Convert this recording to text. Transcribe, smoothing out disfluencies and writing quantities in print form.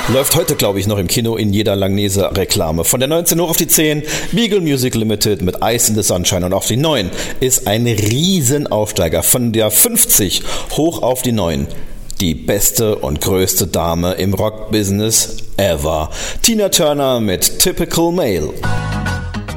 Läuft heute, glaube ich, noch im Kino in jeder Langnese-Reklame. Von der 19 Uhr auf die 10, Beagle Music Limited mit Ice in the Sunshine. Und auf die 9 ist ein Riesenaufsteiger. Von der 50 hoch auf die 9. Die beste und größte Dame im Rock-Business ever. Tina Turner mit Typical Male.